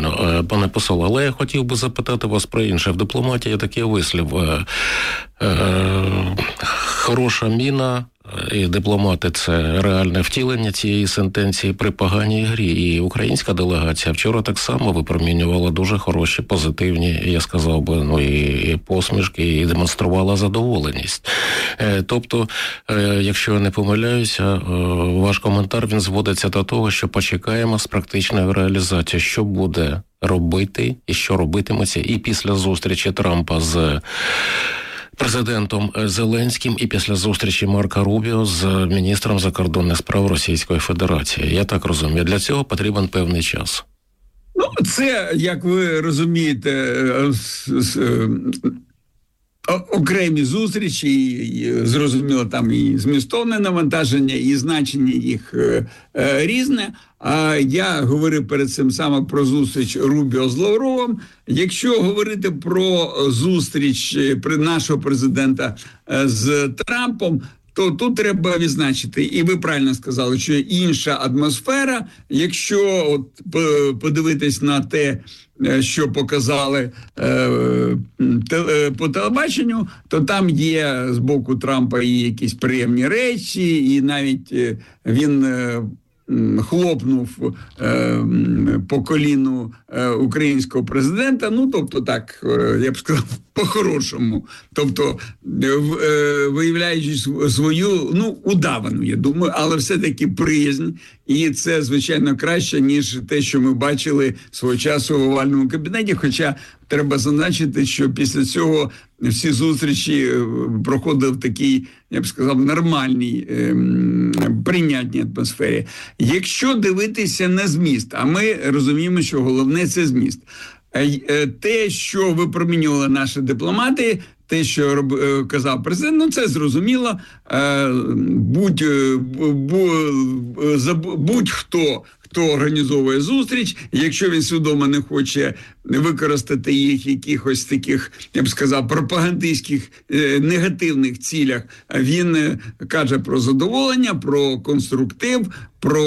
правильно, пане посол. Але я хотів би запитати вас про інше. В дипломатії такий вислів. Хороша міна і дипломати – це реальне втілення цієї сентенції при поганій грі. І українська делегація вчора так само випромінювала дуже хороші, позитивні, я сказав би, і посмішки, і демонструвала задоволеність. Тобто, якщо я не помиляюся, ваш коментар, він зводиться до того, що почекаємо з практичною реалізацією, що буде робити і що робитиметься і після зустрічі Трампа з президентом Зеленським і після зустрічі Марка Рубіо з міністром закордонних справ Російської Федерації. Я так розумію, для цього потрібен певний час. Ну, це, як ви розумієте, окремі зустрічі, і, зрозуміло, там і змістовне навантаження, і значення їх різне. А я говорив перед цим саме про зустріч Рубіо з Лавровим. Якщо говорити про зустріч нашого президента з Трампом, то тут треба відзначити, і ви правильно сказали, що інша атмосфера. Якщо от подивитись на те, що показали по телебаченню, то там є з боку Трампа і якісь приємні речі, і навіть він хлопнув по коліну українського президента, ну, тобто так, я б сказав, по-хорошому. Тобто, виявляючи свою, удавану, я думаю, але все-таки приязнь. І це, звичайно, краще, ніж те, що ми бачили свого часу в овальному кабінеті. Хоча треба зазначити, що після цього всі зустрічі проходили в такій, я б сказав, нормальній, прийнятній атмосфері. Якщо дивитися на зміст, а ми розуміємо, що головне – це зміст. Те, що випромінювали наші дипломати, те, що казав президент, це зрозуміло. Будь-хто, хто організовує зустріч, якщо він свідомо не хоче використати їх якихось таких, я б сказав, пропагандистських негативних цілях, він каже про задоволення, про конструктив, про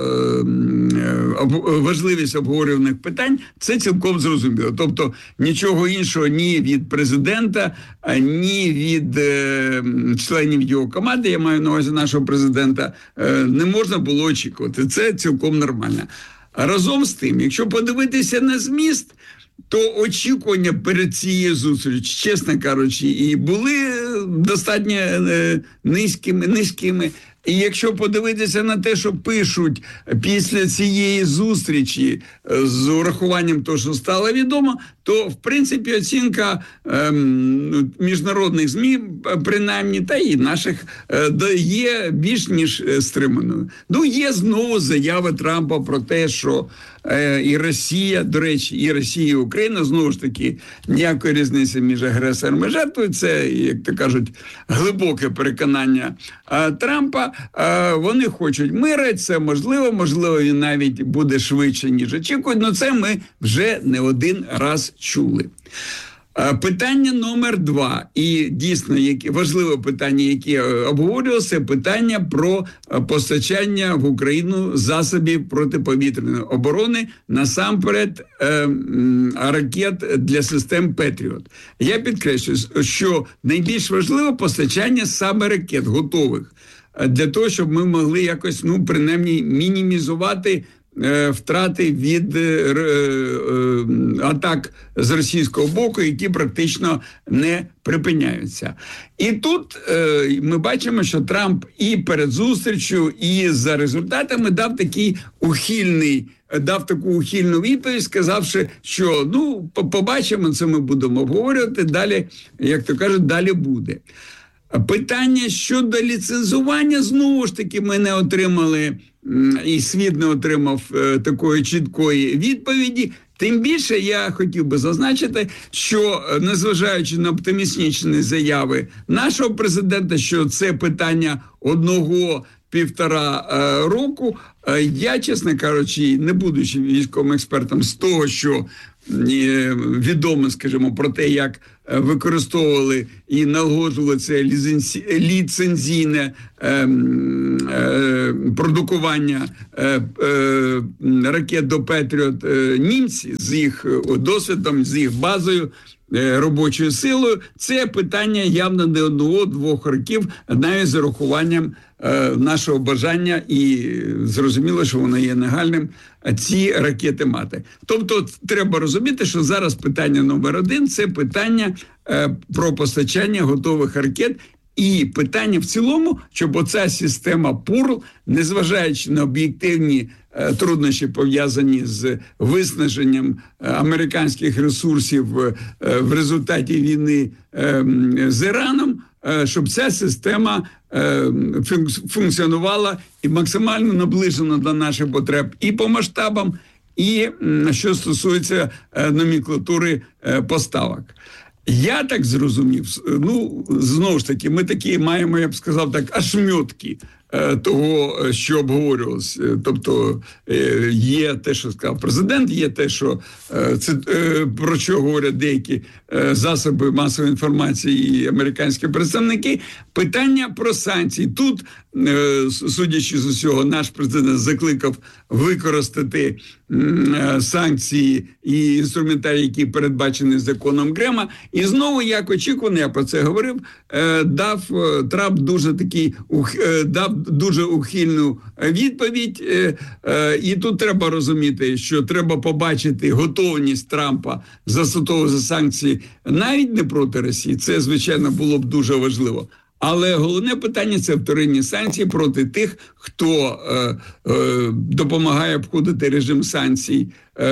важливість обговорюваних питань, це цілком зрозуміло. Тобто нічого іншого ні від президента, ні від членів його команди, я маю на увазі нашого президента, не можна було очікувати. Це цілком нормально. Разом з тим, якщо подивитися на зміст, то очікування перед цією зустрічю, чесно кажучи, і були достатньо низькими. І якщо подивитися на те, що пишуть після цієї зустрічі з урахуванням того, що стало відомо, то, в принципі, оцінка міжнародних ЗМІ, принаймні, та і наших, є більш ніж стриманою. Є знову заяви Трампа про те, що і Росія, до речі, і Росія, і Україна, знову ж таки, ніякої різниці між агресором і жертвою, це, як то кажуть, глибоке переконання Трампа. Вони хочуть миру, це можливо, він навіть буде швидше, ніж очікують, але це ми вже не один раз чули. Питання номер 2, і дійсно важливе питання, яке обговорювалося, питання про постачання в Україну засобів протиповітряної оборони, насамперед ракет для систем Петріот. Я підкреслюю, що найбільш важливе постачання саме ракет готових, для того, щоб ми могли якось, принаймні, мінімізувати втрати від атак з російського боку, які практично не припиняються. І тут ми бачимо, що Трамп і перед зустрічю, і за результатами дав таку ухильну відповідь, сказавши, що побачимо, це ми будемо обговорювати, далі, як то кажуть, далі буде. Питання щодо ліцензування, знову ж таки, ми не отримали, і світ не отримав такої чіткої відповіді. Тим більше я хотів би зазначити, що, незважаючи на оптимістичні заяви нашого президента, що це питання одного 1,5 року. Я, чесно кажучи, не будучи військовим експертом, з того, що відомо, скажімо, про те, як використовували і налагоджували це ліцензійне продукування ракет до Петріот німці з їх досвідом, з їх базою, робочою силою. Це питання явно не 1-2 років, навіть з урахуванням нашого бажання, і зрозуміло, що воно є нагальним, ці ракети мати. Тобто треба розуміти, що зараз питання номер 1 – це питання про постачання готових ракет, і питання в цілому, щоб оця система ПУРЛ, незважаючи на об'єктивні труднощі, пов'язані з виснаженням американських ресурсів в результаті війни з Іраном, щоб ця система функціонувала і максимально наближена до наших потреб і по масштабам, і що стосується номенклатури поставок. Я так зрозумів, знову ж таки, ми такі маємо, я б сказав так, ошмьотки того, що обговорювалося. Тобто є те, що сказав президент, є те, що про що говорять деякі засоби масової інформації і американські представники. Питання про санкції. Тут, судячи з усього, наш президент закликав використати санкції і інструментарій, які передбачені законом Грема. І знову, як очікувано, я про це говорив, Трамп дав дуже ухильну відповідь. І тут треба розуміти, що треба побачити готовність Трампа застосовувати санкції навіть не проти Росії. Це, звичайно, було б дуже важливо. Але головне питання – це вторинні санкції проти тих, хто допомагає обходити режим санкцій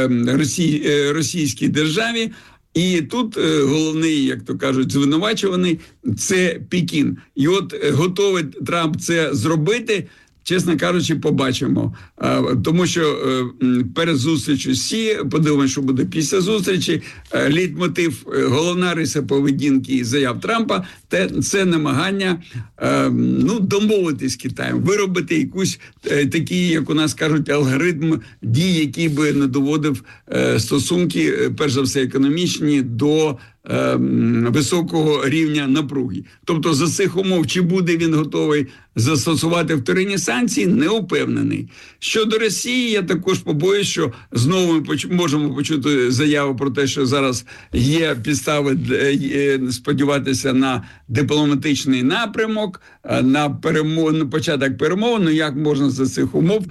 російській державі. І тут головний, як то кажуть, звинувачуваний – це Пекін. І от готовий Трамп це зробити, чесно кажучи, побачимо. Тому що перед зустрічю всі, подивимося, що буде після зустрічі, лейтмотив, головна риса поведінки і заяв Трампа – це намагання домовитись з Китаєм, виробити якусь такий, як у нас кажуть, алгоритм дій, який би не доводив стосунки, перш за все, економічні, до високого рівня напруги. Тобто за цих умов, чи буде він готовий застосувати вторинні санкції, не упевнений. Щодо Росії, я також побоюсь, що знову ми можемо почути заяву про те, що зараз є підстави сподіватися на дипломатичний напрямок, на початок перемовин. Ну, як можна за цих умов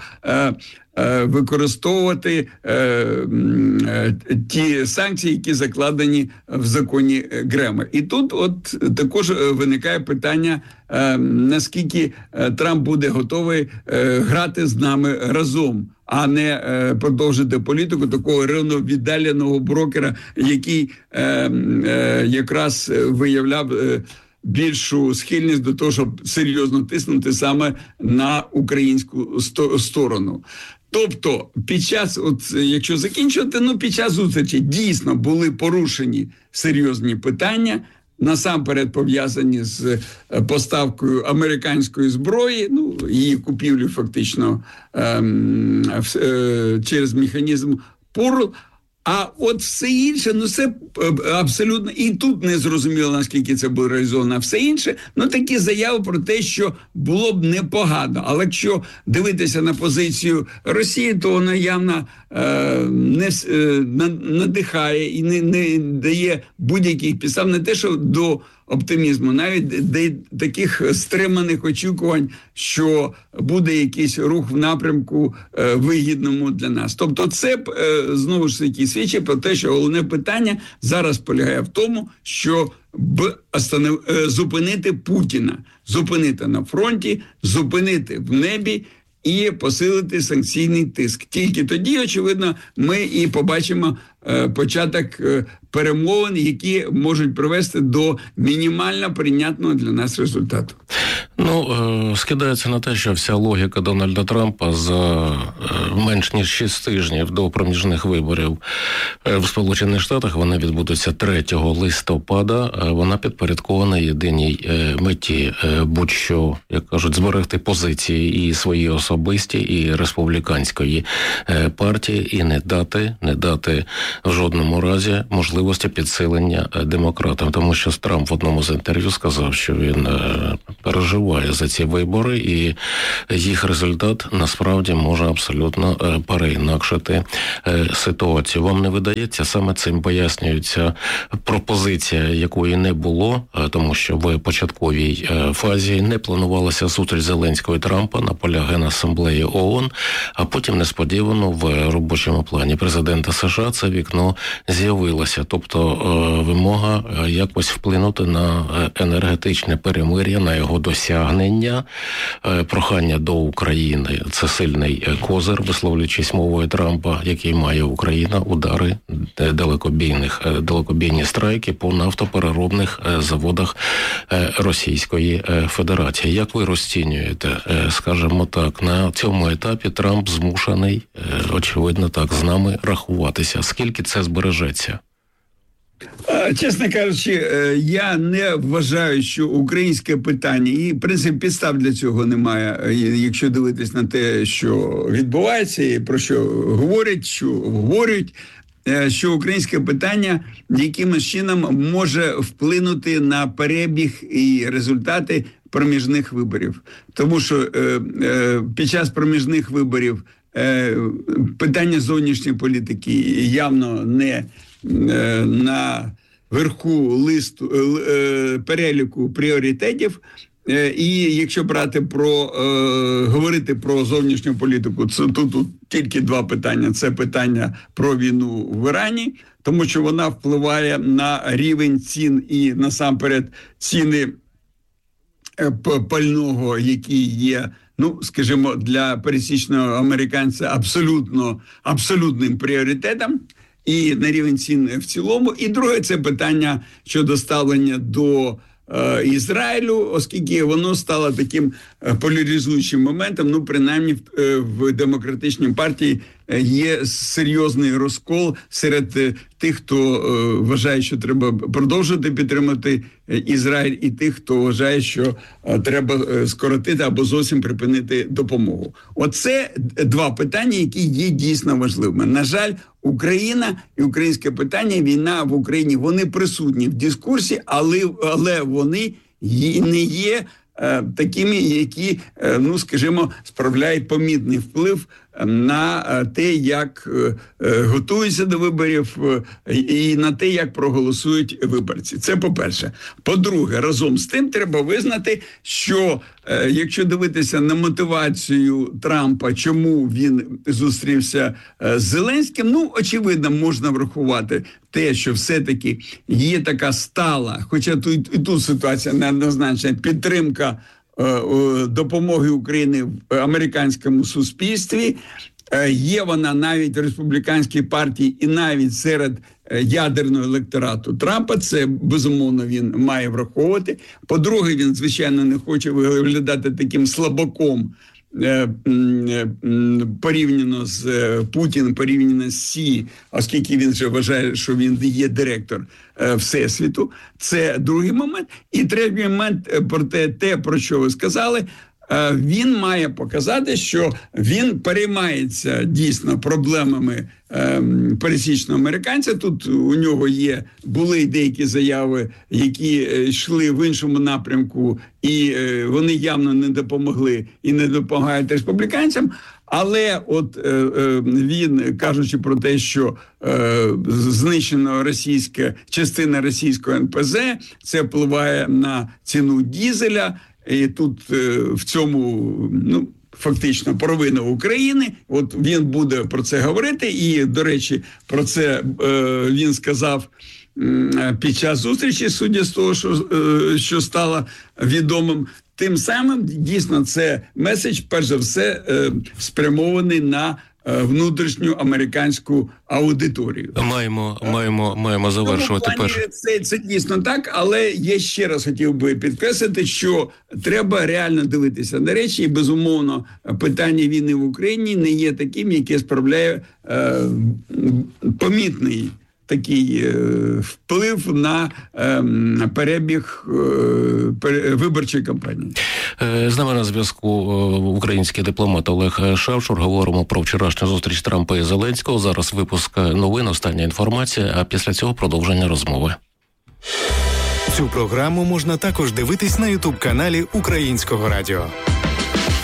використовувати ті санкції, які закладені в законі Грема. І тут от також виникає питання, наскільки Трамп буде готовий грати з нами разом, а не продовжити політику такого рівновіддаленого брокера, який якраз виявляв більшу схильність до того, щоб серйозно тиснути саме на українську сторону. Тобто, якщо закінчувати, під час зустрічі дійсно були порушені серйозні питання, насамперед пов'язані з поставкою американської зброї, її купівлю фактично через механізм ПУРЛ. А от все інше, це абсолютно, і тут не зрозуміло, наскільки це було реалізовано, а все інше, такі заяви про те, що було б непогано. Але якщо дивитися на позицію Росії, то вона явно не надихає і не дає будь-яких підстав, не те, що до оптимізму, навіть таких стриманих очікувань, що буде якийсь рух в напрямку вигідному для нас. Тобто це, знову ж таки, свідчить про те, що головне питання зараз полягає в тому, що зупинити Путіна, зупинити на фронті, зупинити в небі і посилити санкційний тиск. Тільки тоді, очевидно, ми і побачимо початок перемовин, які можуть привести до мінімально прийнятного для нас результату. Скидається на те, що вся логіка Дональда Трампа за менш ніж 6 тижнів до проміжних виборів В Сполучених Штатах вони відбудуться 3 листопада. Вона підпорядкована єдиній меті, будь-що, як кажуть, зберегти позиції і свої особисті, і республіканської партії, і не дати в жодному разі можливості підсилення демократам. Тому що Трамп в одному з інтерв'ю сказав, що він переживає за ці вибори, і їх результат насправді може абсолютно переінакшити ситуацію. Вам не видається, саме цим пояснюється пропозиція, якої не було, тому що в початковій фазі не планувалася зустріч Зеленського і Трампа на полях Генасамблеї ООН, а потім несподівано в робочому плані президента США це вікно з'явилося. Тобто вимога якось вплинути на енергетичне перемир'я, на його досягнення, прохання до України. Це сильний козир, висловлюючись мовою Трампа, який має Україна, удари, далекобійні страйки по нафтопереробних заводах Російської Федерації. Як ви розцінюєте, скажімо так, на цьому етапі Трамп змушений, очевидно так, з нами рахуватися? Скільки це збережеться? Чесно кажучи, я не вважаю, що українське питання, і, в принципі, підстав для цього немає, якщо дивитись на те, що відбувається, і про що говорять, що говорять, що українське питання якимось чином може вплинути на перебіг і результати проміжних виборів. Тому що під час проміжних виборів питання зовнішньої політики явно не на верху переліку пріоритетів. І якщо говорити про зовнішню політику, це тут тільки два питання. Це питання про війну в Ірані, тому що вона впливає на рівень цін і насамперед ціни пального, які є, скажімо, для пересічного американця абсолютним пріоритетом. І на рівень цін в цілому. І друге, це питання щодо ставлення до Ізраїлю, оскільки воно стало таким поляризуючим моментом, принаймні в демократичній партії є серйозний розкол серед тих, хто вважає, що треба продовжувати підтримати Ізраїль, і тих, хто вважає, що треба скоротити або зовсім припинити допомогу. Оце два питання, які є дійсно важливими. На жаль, Україна і українське питання, війна в Україні, вони присутні в дискурсі, але вони не є такими, які, скажімо, справляють помітний вплив на те, як готуються до виборів і на те, як проголосують виборці. Це по-перше. По-друге, разом з тим треба визнати, що якщо дивитися на мотивацію Трампа, чому він зустрівся з Зеленським, очевидно, можна врахувати те, що все-таки є така стала, хоча тут ситуація неоднозначна, підтримка допомоги Україні в американському суспільстві. Є вона навіть в республіканській партії і навіть серед ядерного електорату Трампа. Це, безумовно, він має враховувати. По-друге, він, звичайно, не хоче виглядати таким слабаком порівняно з Путіним, порівняно з Сі, оскільки він же вважає, що він є директор Всесвіту. Це другий момент. І третій момент про те, про що ви сказали. Він має показати, що він переймається дійсно проблемами пересічного американця. Тут у нього були деякі заяви, які йшли в іншому напрямку, і вони явно не допомогли і не допомагають республіканцям. Але він, кажучи про те, що знищена частина російського НПЗ, це впливає на ціну дізеля. І тут в цьому, фактично, провина України. Він буде про це говорити. І, до речі, про це він сказав під час зустрічі, судя з того, що стало відомим. Тим самим, дійсно, це меседж, перш за все, спрямований на внутрішню американську аудиторію. Маємо завершувати перше. Це дійсно так, але я ще раз хотів би підкреслити, що треба реально дивитися на речі, і, безумовно, питання війни в Україні не є таким, яке справляє помітний такий вплив на перебіг виборчої кампанії. З нами на зв'язку український дипломат Олег Шавчур. Говоримо про вчорашню зустріч Трампа і Зеленського. Зараз випуск новин, остання інформація, а після цього продовження розмови. Цю програму можна також дивитись на YouTube-каналі Українського радіо.